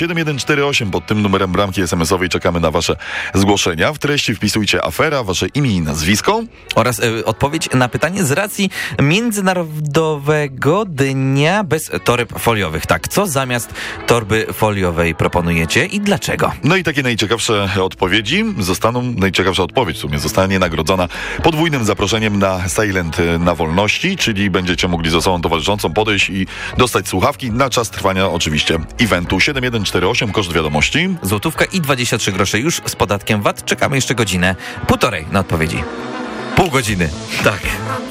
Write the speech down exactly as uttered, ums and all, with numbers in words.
siedem jeden cztery osiem. Pod tym numerem bramki es em esowej czekamy na wasze zgłoszenia. W treści wpisujcie afera, wasze imię i nazwisko. Oraz y, odpowiedź na pytanie z racji Międzynarodowego Dnia bez toreb foliowych. Tak, co zamiast torby foliowej proponujecie i dlaczego? No i takie najciekawsze odpowiedzi zostaną, najciekawsza odpowiedź w sumie zostanie nagrodzona podwójnym zaproszeniem na Silent na Wolności, czyli będziecie mogli z osobą towarzyszącą podejść i dostać słuchawki na czas trwania oczywiście eventu. siedem jeden cztery osiem, koszt wiadomości. Złotówka i dwadzieścia trzy grosze już z podatkiem V A T. Czekamy jeszcze godzinę, półtorej na odpowiedzi. Pół godziny. Tak.